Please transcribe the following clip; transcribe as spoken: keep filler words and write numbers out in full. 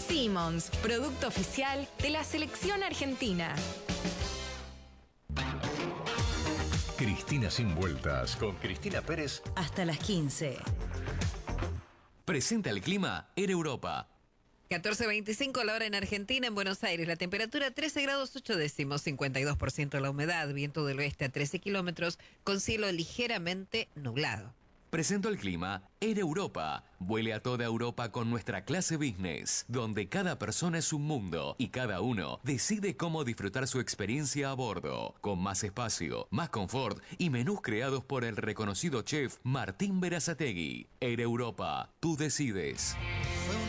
Simmons, producto oficial de la selección argentina. Cristina sin vueltas, con Cristina Pérez. Hasta las quince. Presenta el clima en Europa. catorce veinticinco la hora en Argentina, en Buenos Aires. La temperatura trece grados ocho décimos, cincuenta y dos por ciento la humedad, viento del oeste a trece kilómetros, con cielo ligeramente nublado. Presento el clima en Europa. Vuele a toda Europa con nuestra clase business, donde cada persona es un mundo y cada uno decide cómo disfrutar su experiencia a bordo, con más espacio, más confort y menús creados por el reconocido chef Martín Berazategui. En Europa, tú decides.